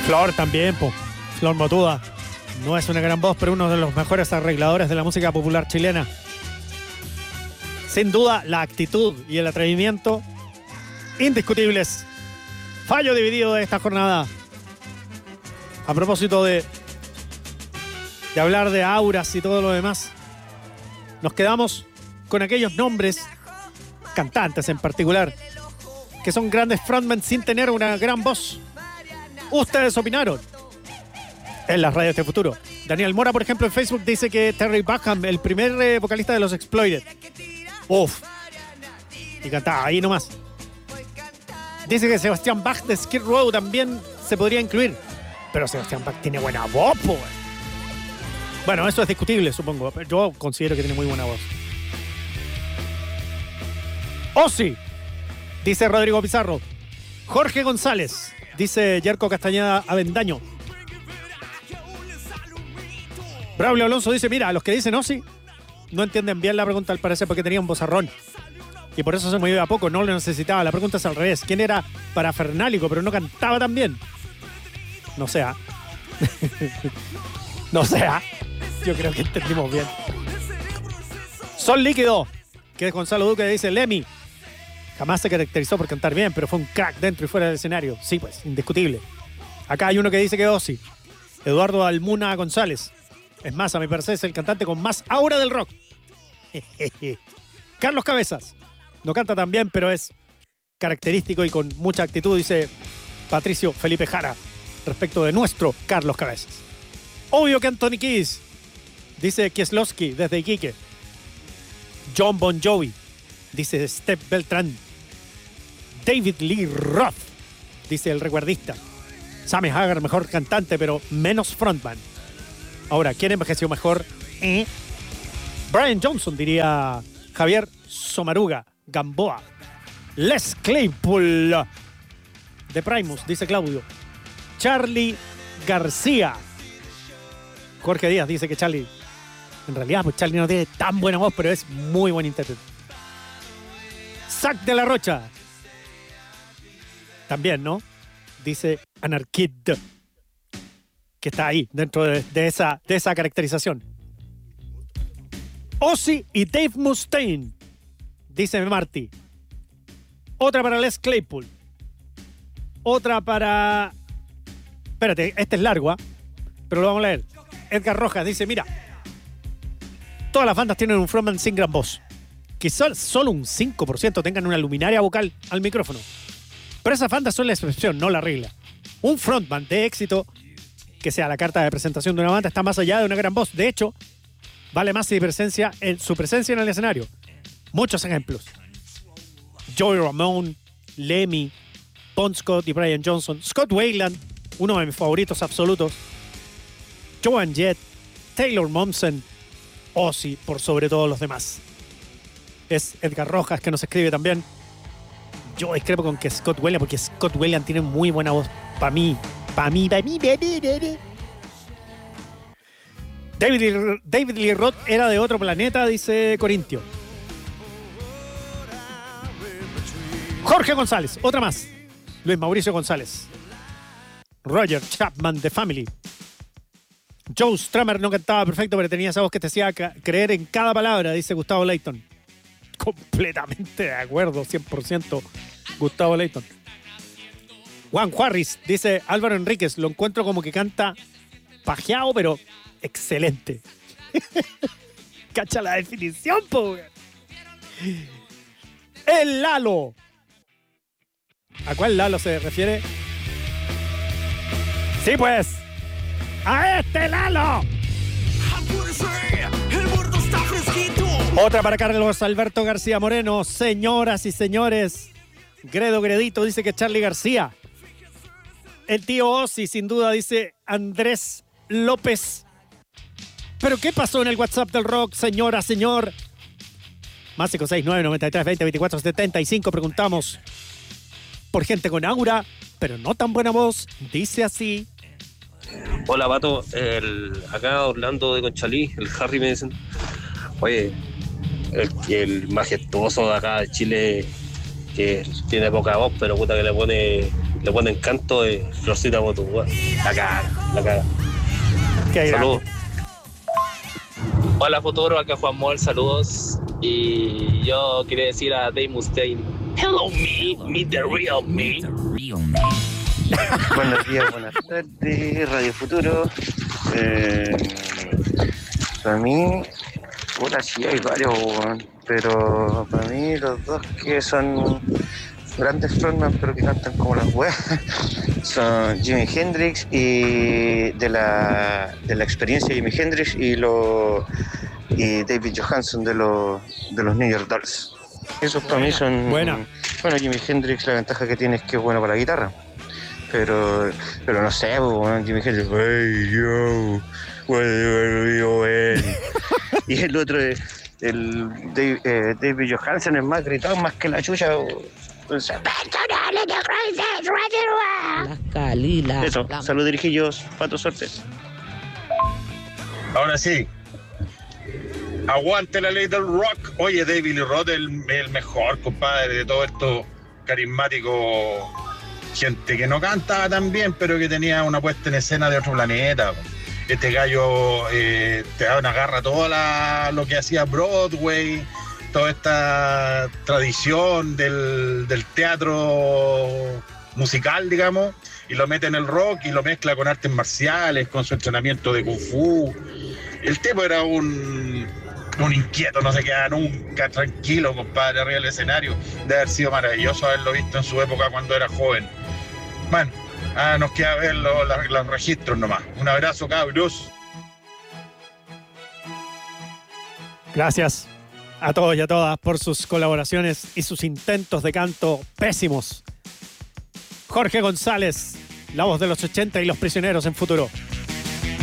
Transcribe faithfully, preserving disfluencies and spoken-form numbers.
Flor también, po. Flor Motuda. No es una gran voz, pero uno de los mejores arregladores de la música popular chilena. Sin duda, la actitud y el atrevimiento indiscutibles. Fallo dividido de esta jornada. A propósito de, de hablar de auras y todo lo demás, nos quedamos con aquellos nombres, cantantes en particular, que son grandes frontmen sin tener una gran voz. Ustedes opinaron en las radios de futuro. Daniel Mora, por ejemplo, en Facebook dice que Terry Buckham, el primer eh, vocalista de los Exploited. Uf. Y cantaba ahí nomás. Dice que Sebastián Bach de Skid Row también se podría incluir. Pero Sebastián Bach tiene buena voz, po. Bueno, eso es discutible, supongo. Pero yo considero que tiene muy buena voz. Ozzy, dice Rodrigo Pizarro. Jorge González, dice Yerko Castañeda Avendaño. Braulio Alonso dice, mira, los que dicen Ozzy no entienden bien la pregunta al parecer porque tenía un vozarrón. Y por eso se movió a poco, no lo necesitaba. La pregunta es al revés. ¿Quién era parafernálico pero no cantaba tan bien? No sé. ¿Ah? no sé. ¿Ah? Yo creo que entendimos bien. Sol Líquido, que es Gonzalo Duque, dice Lemmy. Jamás se caracterizó por cantar bien, pero fue un crack dentro y fuera del escenario. Sí, pues, indiscutible. Acá hay uno que dice que Ozzy. Eduardo Almuna González. Es más, a mi parecer es el cantante con más aura del rock. Carlos Cabezas. No canta tan bien, pero es característico y con mucha actitud, dice Patricio Felipe Jara, respecto de nuestro Carlos Cabezas. Obvio que Anthony Kiedis, dice Kieslowski desde Iquique. John Bon Jovi, dice Steph Beltrán. David Lee Roth, dice el recuerdista. Sammy Hagar, mejor cantante, pero menos frontman. Ahora, ¿quién envejeció mejor? ¿Eh? Brian Johnson, diría Javier Somaruga Gamboa. Les Claypool de Primus, dice Claudio. Charly García. Jorge Díaz dice que Charly, en realidad, pues Charly no tiene tan buena voz, pero es muy buen intérprete. Zack de la Rocha. También, ¿no? Dice Anarkid, que está ahí, dentro de, de, esa, de esa caracterización. Ozzy y Dave Mustaine, dice Marty. Otra para Les Claypool. Otra para... Espérate, este es largo, ¿eh? Pero lo vamos a leer. Edgar Rojas dice, mira, todas las bandas tienen un frontman sin gran voz. Quizás solo un cinco por ciento tengan una luminaria vocal al micrófono. Pero esas bandas son la excepción, no la regla. Un frontman de éxito, que sea la carta de presentación de una banda, está más allá de una gran voz. De hecho, vale más su presencia en, su presencia en el escenario. Muchos ejemplos. Joey Ramone, Lemmy, Bon Scott y Brian Johnson. Scott Weiland, uno de mis favoritos absolutos. Joan Jett, Taylor Momsen, Ozzy, por sobre todos los demás. Es Edgar Rojas que nos escribe también. Yo discrepo con que Scott Weiland, porque Scott Weiland tiene muy buena voz. Para mí, para mí, para mí, para mí, para mí. David Lee, David Lee Roth era de otro planeta, dice Corintio. Jorge González, otra más. Luis Mauricio González. Roger Chapman, The Family. Joe Strummer no cantaba perfecto, pero tenía esa voz que te hacía creer en cada palabra, dice Gustavo Leighton. Completamente de acuerdo, cien por ciento Gustavo Leighton. Juan Juarris, dice Álvaro Enríquez, lo encuentro como que canta pajeado, pero excelente. Cacha la definición, po. El Lalo. ¿A cuál Lalo se refiere? Sí, pues. ¡A este Lalo! Otra para Carlos Alberto García Moreno. Señoras y señores, Gredo Gredito dice que Charly García. El tío Ozzy, sin duda, dice Andrés López. ¿Pero qué pasó en el WhatsApp del rock, señora, señor? Más cinco seis nueve, noventa y tres, veinte, veinticuatro, setenta y cinco. Preguntamos por gente con aura, pero no tan buena voz. Dice así. Hola, Pato. El, acá Orlando de Conchalí, el Harry me dicen. Oye, el, el majestuoso de acá de Chile, que tiene poca voz, pero puta que le pone le ponen canto de Florcita Motúa. La caga, la caga. Qué Saludos. Hola futuro, acá Juan Mol, saludos. Y yo quería decir a Dave Mustaine, hello me, meet the real me. Buenos días, buenas tardes, Radio Futuro. Eh, para mí, puta, sí hay varios, weón, pero para mí los dos que son grandes frontman, pero que cantan como las weas, son Jimi Hendrix y de la, de la experiencia de Jimi Hendrix y, lo, y David Johansen de, lo, de los New York Dolls. Esos para mí son... Buena. Bueno, Jimi Hendrix, la ventaja que tiene es que es bueno para la guitarra. Pero, pero no sé, bueno, Jimi Hendrix, hey, yo, well, yo, eh. Y el otro, el Dave, eh, David Johansen, es más gritado, más que la chucha. O sea, Las Calilas. eso, saludos dirigillos, pato suerte. Ahora sí. Aguante la ley del rock. Oye, David Lee Roth es el, el mejor, compadre, de todo esto carismático. Gente que no cantaba tan bien, pero que tenía una puesta en escena de otro planeta. Este gallo eh, te da una garra toda la, lo que hacía Broadway, toda esta tradición del, del teatro musical, digamos, y lo mete en el rock y lo mezcla con artes marciales, con su entrenamiento de Kung Fu. El tipo era un, un inquieto, no se quedaba nunca tranquilo, compadre, arriba del escenario. Debe haber sido maravilloso haberlo visto en su época cuando era joven. Bueno, ah, nos queda ver los, los, los registros nomás. Un abrazo, cabros. Gracias a todos y a todas por sus colaboraciones y sus intentos de canto pésimos. Jorge González, la voz de los ochenta y Los Prisioneros en Futuro.